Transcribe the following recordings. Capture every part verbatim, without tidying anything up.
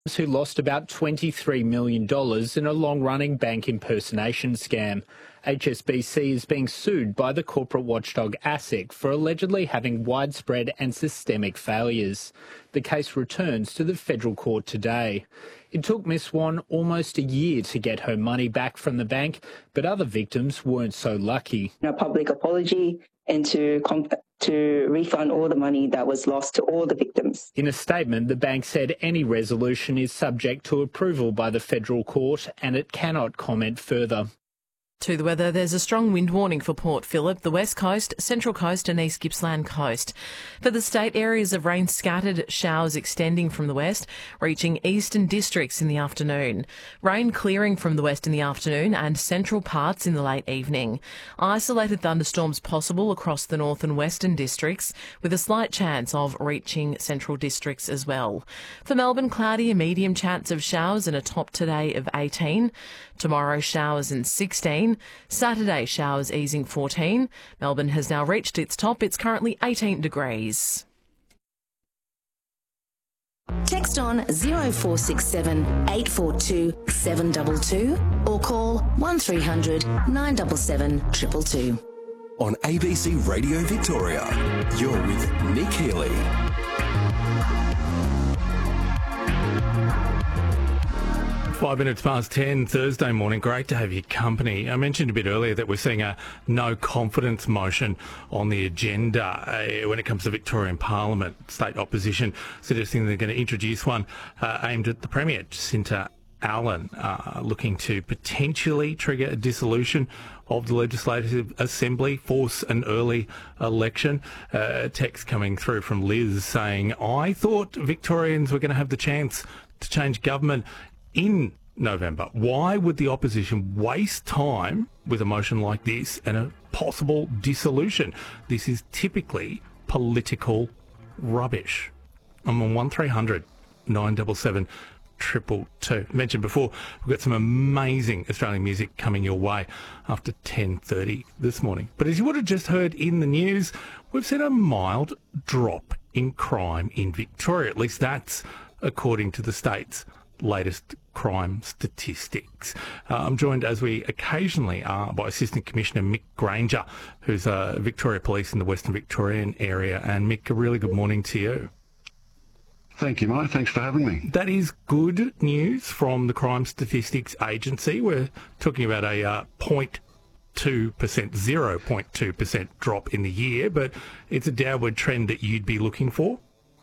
who lost about twenty-three million dollars in a long-running bank impersonation scam. H S B C is being sued by the corporate watchdog ASIC for allegedly having widespread and systemic failures. The case returns to the federal court today. It took Miss Swan almost a year to get her money back from the bank, but other victims weren't so lucky. A public apology and to comp- to refund all the money that was lost to all the victims. In a statement, the bank said any resolution is subject to approval by the federal court and it cannot comment further. To the weather, there's a strong wind warning for Port Phillip, the West Coast, Central Coast and East Gippsland Coast. For the state, areas of rain scattered, showers extending from the west, reaching eastern districts in the afternoon. Rain clearing from the west in the afternoon and central parts in the late evening. Isolated thunderstorms possible across the north and western districts, with a slight chance of reaching central districts as well. For Melbourne, cloudy, a medium chance of showers and a top today of eighteen. Tomorrow, showers and sixteen. Saturday, showers easing fourteen. Melbourne has now reached its top. It's currently eighteen degrees. Text on zero four six seven, eight four two, seven two two or call one three hundred, nine seven seven, two two two. On A B C Radio Victoria, you're with Nick Healy. Five minutes past ten, Thursday morning. Great to have your company. I mentioned a bit earlier that we're seeing a no confidence motion on the agenda uh, when it comes to Victorian Parliament. State opposition suggesting they're going to introduce one uh, aimed at the Premier, Jacinta Allan, uh, looking to potentially trigger a dissolution of the Legislative Assembly, force an early election. Uh, text coming through from Liz saying, I thought Victorians were going to have the chance to change government in November. Why would the opposition waste time with a motion like this and a possible dissolution? This is typically political rubbish. I'm on one three hundred, nine seven seven, two two two. Mentioned before, we've got some amazing Australian music coming your way after ten thirty this morning. But as you would have just heard in the news, we've seen a mild drop in crime in Victoria. At least that's according to the state's latest crime statistics. Uh, I'm joined, as we occasionally are, by Assistant Commissioner Mick Granger, who's uh, Victoria Police in the Western Victorian area. And Mick, a really good morning to you. Thank you, mate. Thanks for having me. That is good news from the Crime Statistics Agency. We're talking about a uh, zero point two percent, zero point two percent drop in the year, but it's a downward trend that you'd be looking for.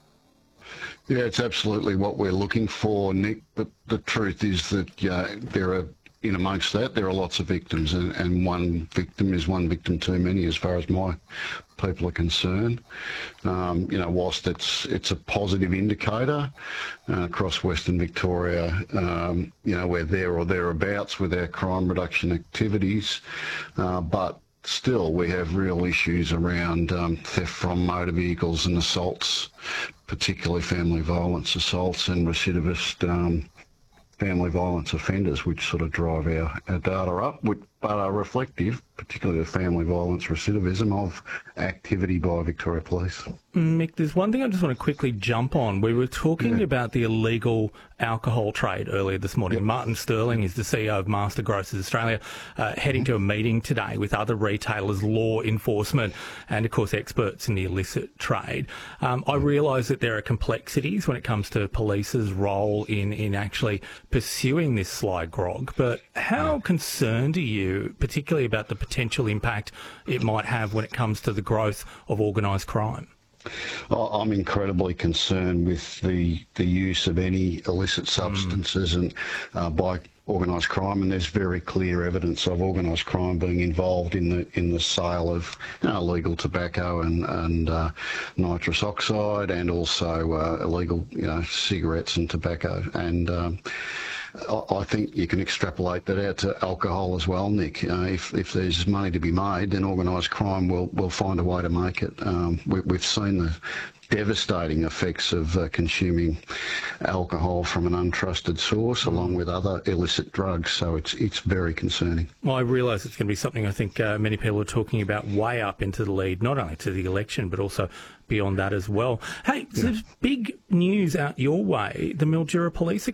Yeah, it's absolutely what we're looking for, Nick. But the truth is that uh, there are, in amongst that, there are lots of victims, and, and one victim is one victim too many as far as my people are concerned. Um, you know, whilst it's it's a positive indicator uh, across Western Victoria, um, you know, we're there or thereabouts with our crime reduction activities, uh, but still we have real issues around um, theft from motor vehicles and assaults, particularly family violence assaults and recidivist um, family violence offenders, which sort of drive our, our data up, which, but are reflective, particularly the family violence recidivism, of activity by Victoria Police. Mick, there's one thing I just want to quickly jump on. We were talking Yeah. about the illegal alcohol trade earlier this morning. Yep. Martin Sterling is the C E O of Master Grocers Australia, uh, heading to a meeting today with other retailers, law enforcement, and of course experts in the illicit trade. Um, I realise that there are complexities when it comes to police's role in, in actually pursuing this sly grog, but how concerned are you, particularly about the potential impact it might have when it comes to the growth of organised crime? I'm incredibly concerned with the the use of any illicit substances mm. and uh, by organised crime, and there's very clear evidence of organised crime being involved in the in the sale of you know, illegal tobacco and and uh, nitrous oxide, and also uh, illegal you know cigarettes and tobacco. And um, I think you can extrapolate that out to alcohol as well, Nick. Uh, if, if there's money to be made, then organised crime will, will find a way to make it. Um, we, we've seen the devastating effects of uh, consuming alcohol from an untrusted source, along with other illicit drugs. So it's it's very concerning. Well, I realise it's going to be something I think uh, many people are talking about way up into the lead, not only to the election, but also beyond that as well. Hey, yeah. There's big news out your way. The Mildura Police